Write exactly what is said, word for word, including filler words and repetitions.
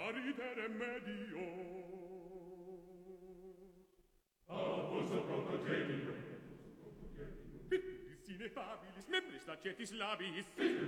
ridere medio. Avos proprio genio. Sine habilis membris lacetis labis.